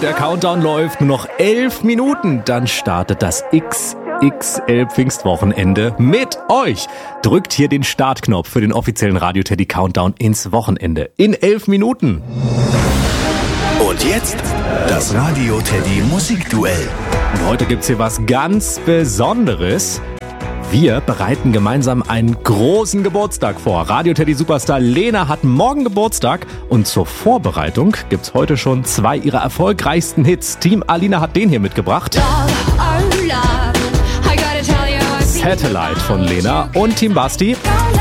der Countdown läuft. Nur noch 11 Minuten, dann startet das XXL Pfingstwochenende mit euch. Drückt hier den Startknopf für den offiziellen Radio Teddy Countdown ins Wochenende. In 11 Minuten. Und jetzt das Radio Teddy Musikduell. Und heute gibt's hier was ganz Besonderes. Wir bereiten gemeinsam einen großen Geburtstag vor. Radio Teddy Superstar Lena hat morgen Geburtstag und zur Vorbereitung gibt's heute schon 2 ihrer erfolgreichsten Hits. Team Alina hat den hier mitgebracht. Satellite von Lena und Team Basti.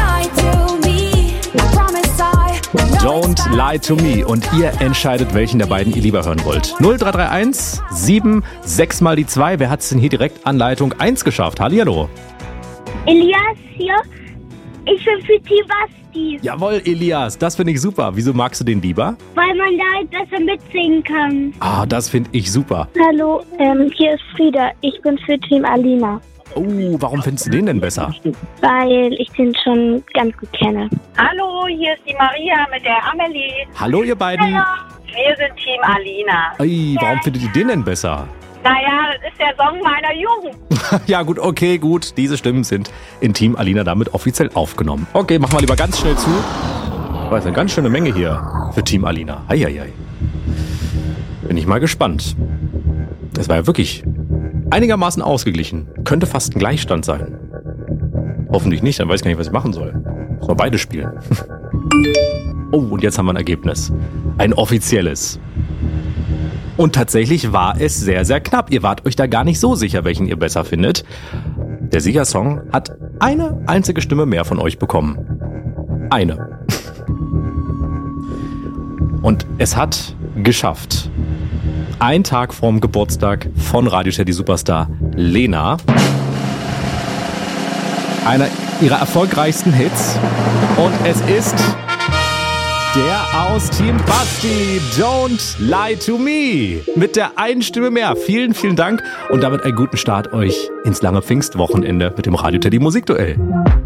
Don't Lie to Me. Und ihr entscheidet, welchen der beiden ihr lieber hören wollt. 0331 7 6 mal die 2. Wer hat's denn hier direkt an Leitung 1 geschafft? Hallihallo. Elias hier. Ich bin für Team Basti. Jawohl, Elias, das finde ich super. Wieso magst du den lieber? Weil man da halt besser mitsingen kann. Ah, das finde ich super. Hallo, hier ist Frieda. Ich bin für Team Alina. Oh, warum findest du den denn besser? Weil ich den schon ganz gut kenne. Hallo, hier ist die Maria mit der Amelie. Hallo, ihr beiden. Wir sind Team Alina. Ey, warum findet ihr den denn besser? Naja, das ist der Song meiner Jugend. Ja gut, okay, gut. Diese Stimmen sind in Team Alina damit offiziell aufgenommen. Okay, machen wir lieber ganz schnell zu. Das ist eine ganz schöne Menge hier für Team Alina. Eieiei. Bin ich mal gespannt. Das war ja wirklich einigermaßen ausgeglichen. Könnte fast ein Gleichstand sein. Hoffentlich nicht, dann weiß ich gar nicht, was ich machen soll. Muss mal beide spielen. Oh, und jetzt haben wir ein Ergebnis. Ein offizielles. Und tatsächlich war es sehr, sehr knapp. Ihr wart euch da gar nicht so sicher, welchen ihr besser findet. Der Siegersong hat eine einzige Stimme mehr von euch bekommen. Eine. Und es hat geschafft. Ein Tag vorm Geburtstag von Radio Teddy Superstar Lena. Einer ihrer erfolgreichsten Hits. Und es ist der aus Team Basti, Don't Lie to Me. Mit der einen Stimme mehr. Vielen, vielen Dank und damit einen guten Start euch ins lange Pfingstwochenende mit dem Radio Teddy Musikduell.